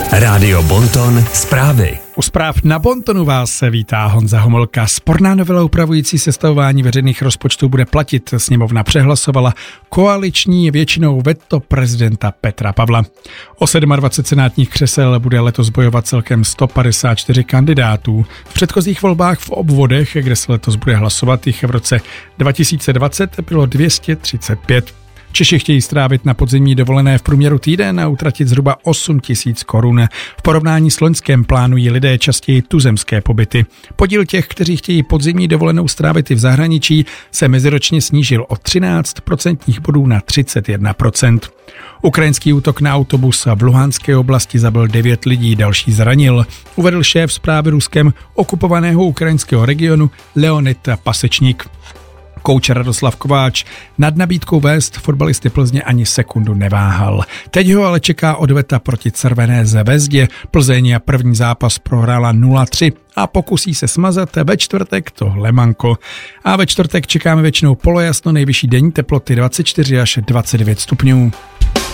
Rádio Bonton zprávy. U zpráv na Bontonu vás se vítá Honza Homolka. Sporná novela upravující sestavování veřejných rozpočtů bude platit. Sněmovna přehlasovala koaliční většinou veto prezidenta Petra Pavla. O 27 senátních křesel bude letos bojovat celkem 154 kandidátů. V předchozích volbách v obvodech, kde se letos bude hlasovat, jich v roce 2020 bylo 235. Češi chtějí strávit na podzimní dovolené v průměru týden a utratit zhruba 8 000 korun. V porovnání s loňském plánují lidé častěji tuzemské pobyty. Podíl těch, kteří chtějí podzimní dovolenou strávit i v zahraničí, se meziročně snížil o 13 procentních bodů na 31%. Ukrajinský útok na autobus v Luhanské oblasti zabil 9 lidí, další zranil, uvedl šéf správy Ruskem okupovaného ukrajinského regionu Leonid Pasečník. Kouč Radoslav Kováč nad nabídkou vést fotbalisty Plzně ani sekundu neváhal. Teď ho ale čeká odveta proti Červené Zvezdě. Plzeň první zápas prohrála 0-3 a pokusí se smazat ve čtvrtek tohle manko. A ve čtvrtek čekáme většinou polojasno, nejvyšší denní teploty 24 až 29 stupňů.